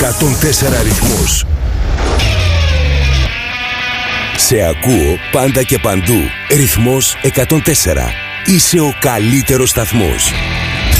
104 ρυθμός. Σε ακούω πάντα και παντού. Ρυθμός 104. Είσαι ο καλύτερος σταθμός.